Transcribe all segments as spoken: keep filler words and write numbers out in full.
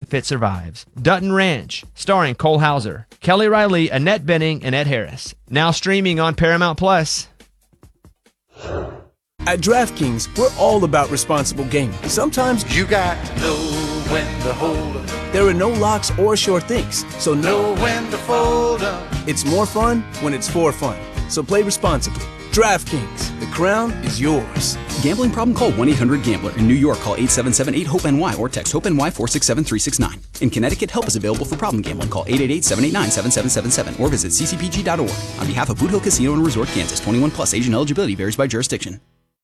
if it survives. Dutton Ranch, starring Cole Hauser, Kelly Riley, Annette Bening, and Ed Harris. Now streaming on Paramount Plus. At DraftKings, we're all about responsible gaming. Sometimes you got to know when to hold up. There are no locks or sure things, so know when to fold up. It's more fun when it's for fun. So play responsibly. DraftKings, the crown is yours. Gambling problem? Call one eight hundred gambler. In New York, call eight seven seven eight hope N Y or text HOPE-NY four six seven three six nine. In Connecticut, help is available for problem gambling. Call eight eight eight seven eight nine seven seven seven seven or visit c c p g dot org. On behalf of Boot Hill Casino and Resort, Kansas, twenty-one plus, age and eligibility varies by jurisdiction.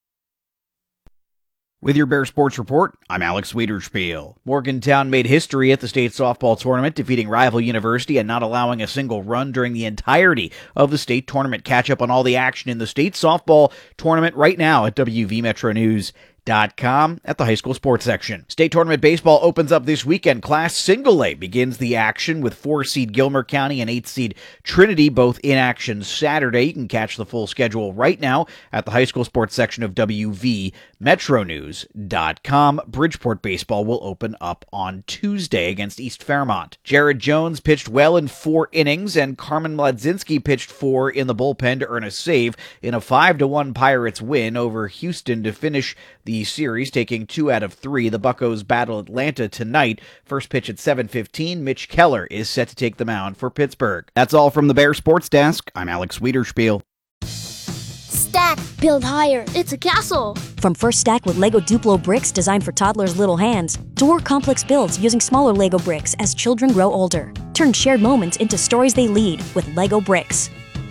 With your Bear Sports Report, I'm Alex Wiederspiel. Morgantown made history at the state softball tournament, defeating rival University and not allowing a single run during the entirety of the state tournament. Catch up on all the action in the state softball tournament right now at W V Metro News dot com at the high school sports section. State tournament baseball opens up this weekend. Class Single A begins the action with four seed Gilmer County and eight seed Trinity both in action Saturday. You can catch the full schedule right now at the high school sports section of W V Metro News dot com. Bridgeport baseball will open up on Tuesday against East Fairmont. Jared Jones pitched well in four innings, and Carmen Mladzinski pitched four in the bullpen to earn a save in a five to one Pirates win over Houston to finish the series, taking two out of three. The Buccos battle Atlanta tonight. First pitch at seven fifteen. Mitch Keller is set to take the mound for Pittsburgh. That's all from the Bear Sports Desk. I'm Alex Wiederspiel. Stack, build higher. It's a castle. From First Stack with Lego Duplo bricks designed for toddlers' little hands, to more complex builds using smaller Lego bricks as children grow older. Turn shared moments into stories they lead with Lego bricks.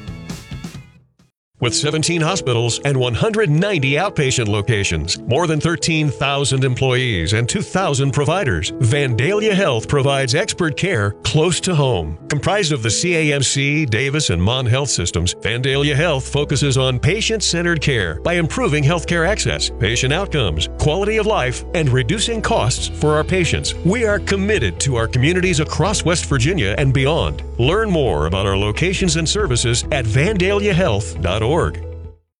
With seventeen hospitals and one hundred ninety outpatient locations, more than thirteen thousand employees, and two thousand providers, Vandalia Health provides expert care close to home. Comprised of the C A M C, Davis, and Mon Health systems, Vandalia Health focuses on patient-centered care by improving healthcare access, patient outcomes, quality of life, and reducing costs for our patients. We are committed to our communities across West Virginia and beyond. Learn more about our locations and services at vandalia health dot org.